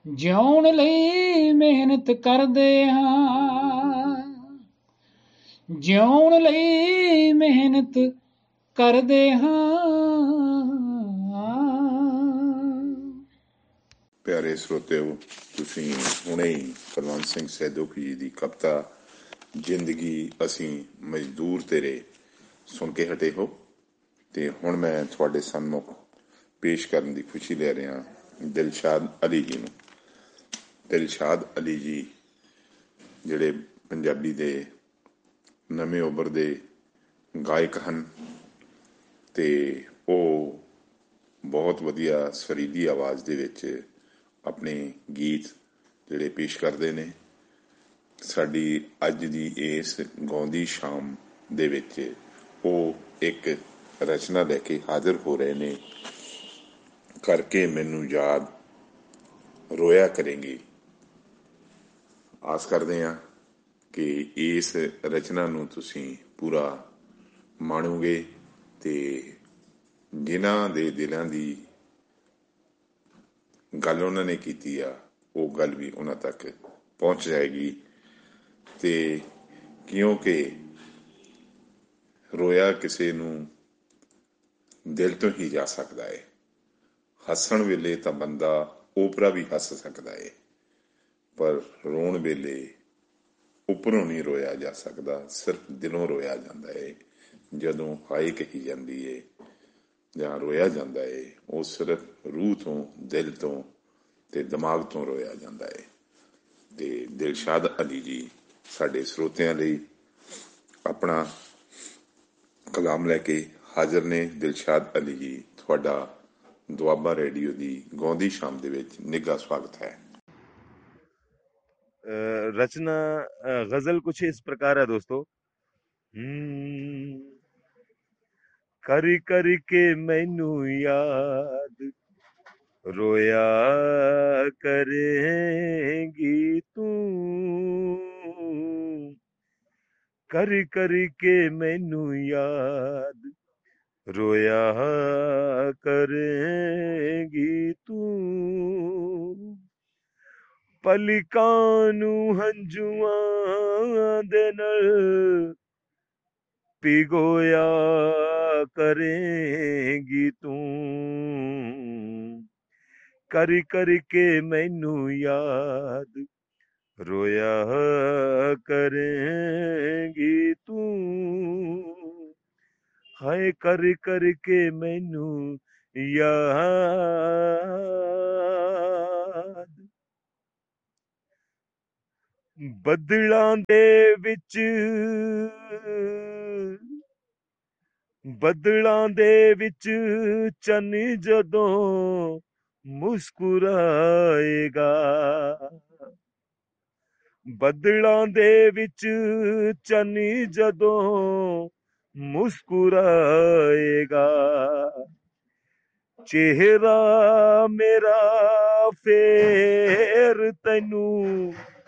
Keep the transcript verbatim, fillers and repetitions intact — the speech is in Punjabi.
ਜਿਉਣ ਲਈ ਮਿਹਨਤ ਕਰਦੇ ਹਾਂ, ਜਿਉਣ ਲਈ ਮਿਹਨਤ ਕਰਦੇ ਹਾਂ। ਪਿਆਰੇ ਸਰੋਤਿਓ, ਤੁਸੀਂ ਹੁਣੇ ਹੀ ਕੁਲਵੰਤ ਸਿੰਘ ਸੈਦੋਕੀ ਜੀ ਦੀ ਕਵਿਤਾ ਜ਼ਿੰਦਗੀ ਅਸੀਂ ਮਜ਼ਦੂਰ ਤੇਰੇ ਸੁਣ ਕੇ ਹਟੇ ਹੋ, ਅਤੇ ਹੁਣ ਮੈਂ ਤੁਹਾਡੇ ਸਨਮੁਖ ਪੇਸ਼ ਕਰਨ ਦੀ ਖੁਸ਼ੀ ਲੈ ਰਿਹਾ ਦਿਲਸ਼ਾਦ ਅਲੀ ਜੀ ਨੂੰ। ਦਿਲਸ਼ਾਦ ਅਲੀ ਜੀ ਜਿਹੜੇ ਪੰਜਾਬੀ ਦੇ ਨਵੇਂ ਉਭਰਦੇ ਗਾਇਕ ਹਨ, ਅਤੇ ਉਹ ਬਹੁਤ ਵਧੀਆ ਸੁਰੀਲੀ ਆਵਾਜ਼ ਦੇ ਵਿੱਚ ਆਪਣੇ ਗੀਤ ਜਿਹੜੇ ਪੇਸ਼ ਕਰਦੇ ਨੇ। ਸਾਡੀ ਅੱਜ ਦੀ ਇਸ ਗਾਉਂਦੀ ਸ਼ਾਮ ਦੇ ਵਿੱਚ ਉਹ ਇੱਕ ਰਚਨਾ ਲੈ ਕੇ ਹਾਜ਼ਰ ਹੋ ਰਹੇ ਨੇ, ਕਰਕੇ ਮੈਨੂੰ ਯਾਦ ਰੋਇਆ ਕਰੇਂਗੀ। ਆਸ ਕਰਦੇ ਹਾਂ ਕਿ ਇਸ ਰਚਨਾ ਨੂੰ ਤੁਸੀਂ ਪੂਰਾ ਮਾਣੋਗੇ ਅਤੇ ਜਿਨ੍ਹਾਂ ਦੇ ਦਿਲਾਂ ਦੀ ਗੱਲ ਉਹਨਾਂ ਨੇ ਕੀਤੀ ਆ ਉਹ ਗੱਲ ਵੀ ਉਹਨਾਂ ਤੱਕ ਪਹੁੰਚ ਜਾਏਗੀ। ਅਤੇ ਕਿਉਂਕਿ ਰੋਇਆ ਕਿਸੇ ਨੂੰ ਦਿਲ ਤੋਂ ਹੀ ਜਾ ਸਕਦਾ ਹੈ। ਹੱਸਣ ਵੇਲੇ ਤਾਂ ਬੰਦਾ ਓਪਰਾ ਵੀ ਹੱਸ ਸਕਦਾ ਹੈ, ਪਰ ਰੋਣ ਵੇਲੇ ਉੱਪਰੋਂ ਨਹੀਂ ਰੋਇਆ ਜਾ ਸਕਦਾ, ਸਿਰਫ ਦਿਲੋਂ ਰੋਇਆ ਜਾਂਦਾ ਹੈ। ਜਦੋਂ ਹਾਏ ਕਹੀ ਜਾਂਦੀ ਹੈ ਜਾਂ ਰੋਇਆ ਜਾਂਦਾ ਹੈ, ਉਹ ਸਿਰਫ ਰੂਹ ਤੋਂ, ਦਿਲ ਤੋਂ ਅਤੇ ਦਿਮਾਗ ਤੋਂ ਰੋਇਆ ਜਾਂਦਾ ਹੈ। ਅਤੇ ਦਿਲਸ਼ਾਦ ਅਲੀ ਜੀ ਸਾਡੇ ਸਰੋਤਿਆਂ ਲਈ ਆਪਣਾ ਕਲਾਮ ਲੈ ਕੇ ਹਾਜ਼ਰ ਨੇ। ਦਿਲਸ਼ਾਦ ਅਲੀ ਜੀ, ਤੁਹਾਡਾ ਦੁਆਬਾ ਰੇਡੀਓ ਦੀ ਗਾਉਂਦੀ ਸ਼ਾਮ ਦੇ ਵਿੱਚ ਨਿੱਘਾ ਸਵਾਗਤ ਹੈ। रचना गजल कुछ इस प्रकार है दोस्तों। कर कर के मैनू याद रोया करेंगी तू, कर कर के मैनू याद रोया करेंगी तू, ਪਲਕਾਂ ਨੂੰ ਹੰਝੂਆਂ ਦੇ ਨਾਲ ਭਿਗੋਇਆ ਕਰੇਂਗੀ ਤੂੰ, ਕਰ ਕਰ ਕੇ ਮੈਨੂੰ ਯਾਦ ਰੋਇਆ ਕਰੇਂਗੀ ਤੂੰ, ਹਾਏ ਕਰ ਕਰ ਕੇ ਮੈਨੂੰ ਯਾਦ। ਬੱਦਲਾਂ ਦੇ ਵਿੱਚ ਬੱਦਲਾਂ ਦੇ ਵਿੱਚ ਚੰਨ ਜਦੋਂ ਮੁਸਕਰਾਏਗਾ, ਬੱਦਲਾਂ ਦੇ ਵਿੱਚ ਚੰਨ ਜਦੋਂ ਮੁਸਕਰਾਏਗਾ, ਚਿਹਰਾ ਮੇਰਾ ਫੇਰ ਤੈਨੂੰ